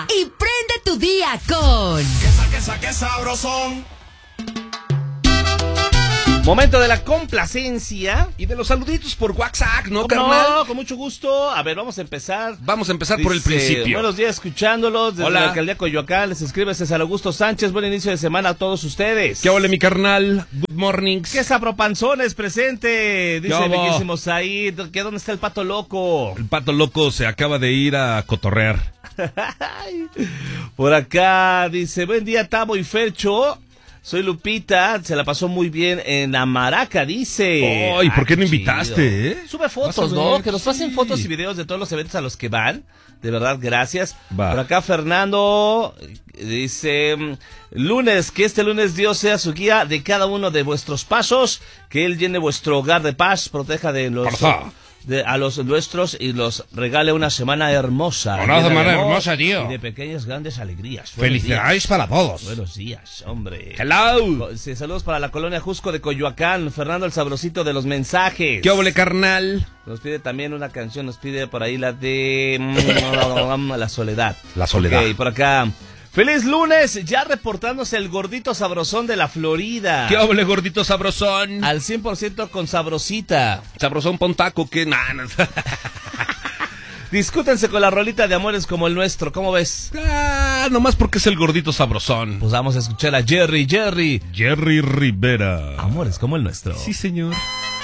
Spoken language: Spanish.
Y prende tu día con... ¡Qué sabrosón! Momento de la complacencia. Y de los saluditos por WhatsApp, ¿no, carnal? No, con mucho gusto. A ver, vamos a empezar. Vamos a empezar por el principio. Buenos días, escuchándolos desde la alcaldía Coyoacán. Les escribe César Augusto Sánchez. Buen inicio de semana a todos ustedes. ¿Qué ole, mi carnal? Good mornings. ¿Qué sapropanzones presente? Dice el bellísimo Said. ¿Que dónde está el pato loco? El pato loco se acaba de ir a cotorrear. Por acá dice, buen día, Tabo y Fercho. Soy Lupita, se la pasó muy bien en la Maraca, dice. Ay, ¿por qué no invitaste, Sube fotos, ¿no? Que nos pasen fotos y videos de todos los eventos a los que van. De verdad, gracias. Va. Por acá Fernando dice, lunes, que este lunes Dios sea su guía de cada uno de vuestros pasos, que Él llene vuestro hogar de paz, proteja de los... a los nuestros y los regale una semana hermosa. Una semana hermosa, tío. Y de pequeñas grandes alegrías. Felicidades para todos. Buenos días, hombre. Hello. Sí, saludos para la colonia Jusco de Coyoacán. Fernando el sabrosito de los mensajes. ¿Qué ole, carnal? Nos pide también una canción, nos pide por ahí la de La Soledad. La Soledad. Ok, por acá. ¡Feliz lunes! Ya reportándose el gordito sabrosón de la Florida. ¿Qué ole, gordito sabrosón? Al 100% con sabrosita. Sabrosón pontaco, que nada. Discútense con la rolita de amores como el nuestro, ¿cómo ves? Nomás porque es el gordito sabrosón. Pues vamos a escuchar a Jerry Rivera. Amores como el nuestro. Sí, señor.